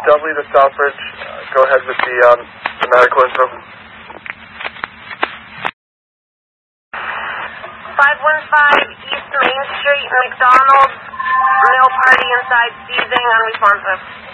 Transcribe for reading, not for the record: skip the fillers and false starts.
Dudley to Southbridge. Go ahead with the medical info. 515 East Main Street, McDonald's. Male party inside seizing, unresponsive.